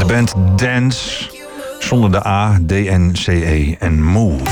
De band Dance, zonder de A, D-N-C-E en Move.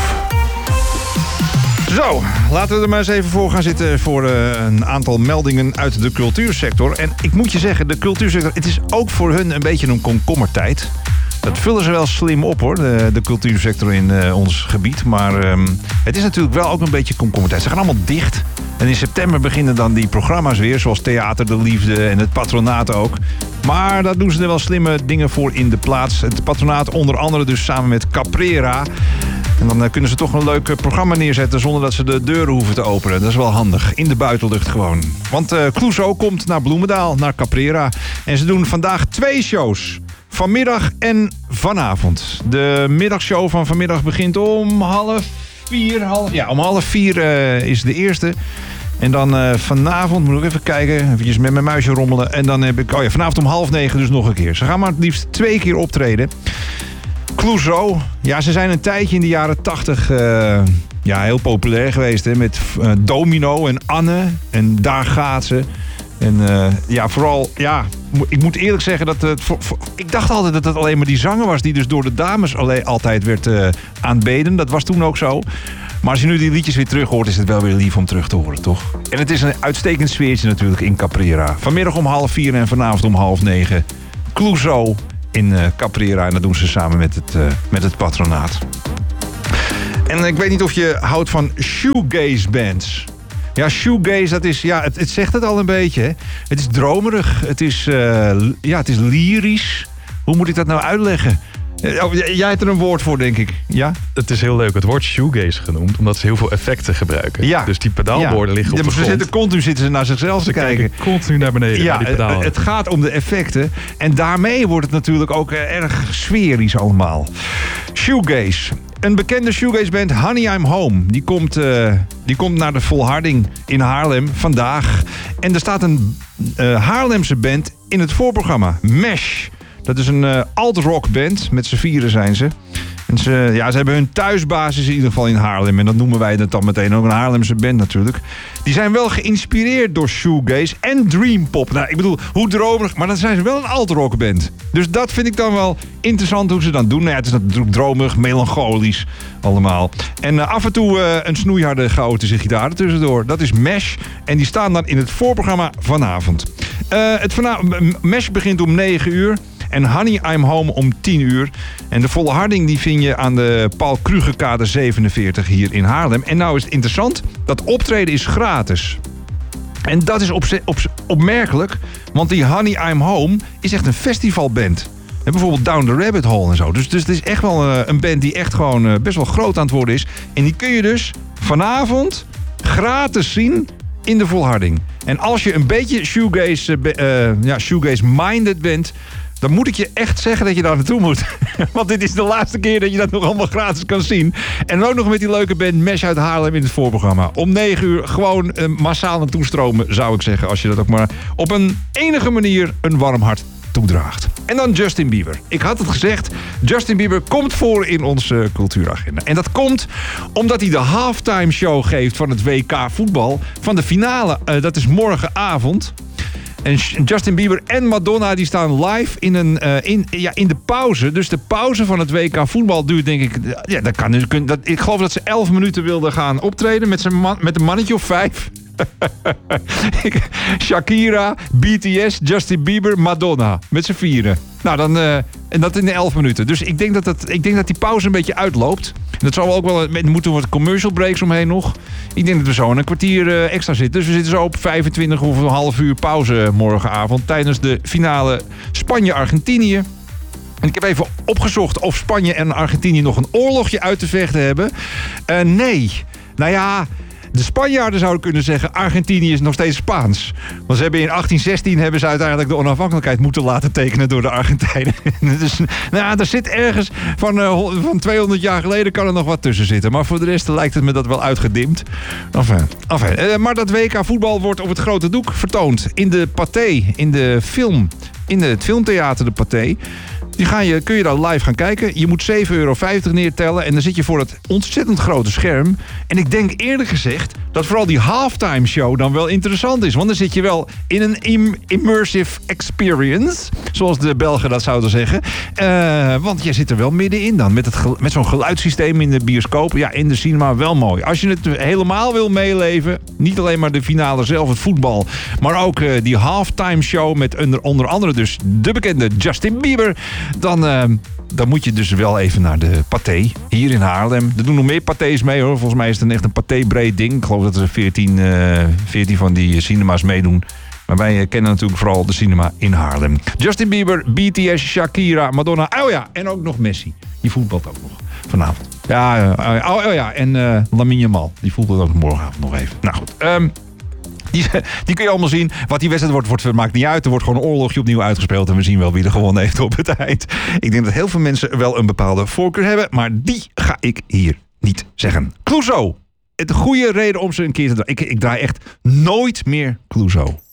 Zo, laten we er maar eens even voor gaan zitten voor een aantal meldingen uit de cultuursector. En ik moet je zeggen, de cultuursector, het is ook voor hun een beetje een komkommertijd. Dat vullen ze wel slim op hoor, de cultuursector in ons gebied. Maar het is natuurlijk wel ook een beetje komkommertijd. Ze gaan allemaal dicht. En in september beginnen dan die programma's weer, zoals Theater de Liefde en het Patronaat ook. Maar daar doen ze er wel slimme dingen voor in de plaats. Het Patronaat onder andere dus samen met Caprera. En dan kunnen ze toch een leuk programma neerzetten zonder dat ze de deuren hoeven te openen. Dat is wel handig. In de buitenlucht gewoon. Want Clouseau komt naar Bloemendaal, naar Caprera. En ze doen vandaag 2 shows. Vanmiddag en vanavond. De middagshow van vanmiddag begint om 3:30. Om 3:30 is de eerste. En dan vanavond, moet ik even kijken, eventjes met mijn muisje rommelen. En dan heb ik, vanavond om 8:30 dus nog een keer. Ze gaan maar het liefst 2 keer optreden. Clouseau, ja, ze zijn een tijdje in de jaren 80 heel populair geweest. Hè, met Domino en Anne. En Daar gaat ze. En vooral, ik moet eerlijk zeggen dat ik dacht altijd dat het alleen maar die zanger was die dus door de dames altijd werd aanbeden. Dat was toen ook zo. Maar als je nu die liedjes weer terug hoort, is het wel weer lief om terug te horen, toch? En het is een uitstekend sfeertje natuurlijk in Caprera. Vanmiddag om 8:30 en vanavond om 8:30. Clouseau in Caprera. En dat doen ze samen met het Patronaat. En ik weet niet of je houdt van shoegaze bands. Ja, shoegaze, dat is, het zegt het al een beetje. Hè? Het is dromerig, het is lyrisch. Hoe moet ik dat nou uitleggen? Jij hebt er een woord voor, denk ik. Ja? Het is heel leuk. Het wordt shoegaze genoemd, omdat ze heel veel effecten gebruiken. Ja. Dus die pedaalborden liggen op de grond. Continu zitten ze naar zichzelf te kijken. Continu naar beneden, naar die pedalen. Het gaat om de effecten. En daarmee wordt het natuurlijk ook erg sferisch allemaal. Shoegaze. Een bekende shoegaze-band, Honey I'm Home, die komt naar de Volharding in Haarlem vandaag. En er staat een Haarlemse band in het voorprogramma, Mesh. Dat is een alt-rock band, met z'n vieren zijn ze. En ze hebben hun thuisbasis in ieder geval in Haarlem. En dat noemen wij dat dan meteen ook een Haarlemse band natuurlijk. Die zijn wel geïnspireerd door shoegaze en dreampop. Nou, ik bedoel, hoe dromerig, maar dan zijn ze wel een alt-rock band. Dus dat vind ik dan wel interessant hoe ze dan doen. Nou ja, het is natuurlijk dromerig, melancholisch allemaal. En af en toe een snoeiharde chaotische gitaar tussendoor. Dat is Mesh. En die staan dan in het voorprogramma vanavond. Mesh begint om 9:00. En Honey I'm Home om 10:00. En de Volharding die vind je aan de Paul Krugerkade 47 hier in Haarlem. En nou is het interessant, dat optreden is gratis. En dat is opmerkelijk, want die Honey I'm Home is echt een festivalband. En bijvoorbeeld Down the Rabbit Hole en zo. Dus het is echt wel een band die echt gewoon best wel groot aan het worden is. En die kun je dus vanavond gratis zien in de Volharding. En als je een beetje shoegaze-minded bent, dan moet ik je echt zeggen dat je daar naartoe moet. Want dit is de laatste keer dat je dat nog allemaal gratis kan zien. En ook nog met die leuke band Mesh uit Haarlem in het voorprogramma. Om 9:00 gewoon massaal naartoe stromen, zou ik zeggen. Als je dat ook maar op een enige manier een warm hart toedraagt. En dan Justin Bieber. Ik had het gezegd, Justin Bieber komt voor in onze cultuuragenda. En dat komt omdat hij de halftime show geeft van het WK voetbal. Van de finale, dat is morgenavond. En Justin Bieber en Madonna die staan live in de pauze. Dus de pauze van het WK voetbal duurt denk ik... Ja, ik geloof dat ze 11 minuten wilden gaan optreden met een mannetje of 5. Shakira, BTS, Justin Bieber, Madonna. Met z'n vieren. Nou, dan, en dat in 11 minuten. Dus ik denk dat die pauze een beetje uitloopt. Dat zal ook wel... Er moeten wat commercial breaks omheen nog. Ik denk dat we zo een kwartier extra zitten. Dus we zitten zo op 25 of een half uur pauze morgenavond. Tijdens de finale Spanje-Argentinië. En ik heb even opgezocht of Spanje en Argentinië nog een oorlogje uit te vechten hebben. Nee. Nou ja... De Spanjaarden zouden kunnen zeggen, Argentinië is nog steeds Spaans. Want ze hebben in 1816 hebben ze uiteindelijk de onafhankelijkheid moeten laten tekenen door de Argentijnen. Dus er zit ergens van 200 jaar geleden kan er nog wat tussen zitten. Maar voor de rest lijkt het me dat wel uitgedimd. Enfin. Maar dat WK voetbal wordt op het grote doek vertoond. In de Pathé, in het filmtheater de Pathé. Kun je daar live gaan kijken. Je moet €7,50 neertellen en dan zit je voor het ontzettend grote scherm. En ik denk eerlijk gezegd dat vooral die halftime show dan wel interessant is. Want dan zit je wel in een immersive experience, zoals de Belgen dat zouden zeggen. Want jij zit er wel middenin dan. Met zo'n geluidssysteem in de bioscoop. Ja, in de cinema wel mooi. Als je het helemaal wil meeleven, niet alleen maar de finale zelf, het voetbal, maar ook die halftime show met onder andere dus de bekende Justin Bieber, dan moet je dus wel even naar de Pathé hier in Haarlem. Er doen nog meer Pathés mee, hoor. Volgens mij is het echt een Pathé-breed ding. Ik geloof dat er 14 van die cinema's meedoen. Maar wij kennen natuurlijk vooral de cinema in Haarlem. Justin Bieber, BTS, Shakira, Madonna. Oh ja, en ook nog Messi. Die voetbalt ook nog vanavond. Ja, en Lamine Yamal. Die voetbalt ook morgenavond nog even. Nou goed. Die kun je allemaal zien. Wat die wedstrijd wordt, maakt niet uit. Er wordt gewoon een oorlogje opnieuw uitgespeeld. En we zien wel wie er gewonnen heeft op het eind. Ik denk dat heel veel mensen wel een bepaalde voorkeur hebben. Maar die ga ik hier niet zeggen. Clouseau. Het goede reden om ze een keer te draaien. Ik draai echt nooit meer Clouseau.